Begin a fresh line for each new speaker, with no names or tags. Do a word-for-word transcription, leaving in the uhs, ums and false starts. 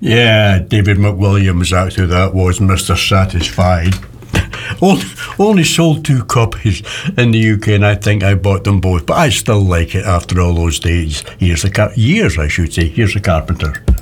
Yeah, David McWilliams actually, that was Mister Satisfied. only, only sold two copies in the U K, and I think I bought them both. But I still like it after all those days. Years, the car- years I should say. Here's the Carpenters.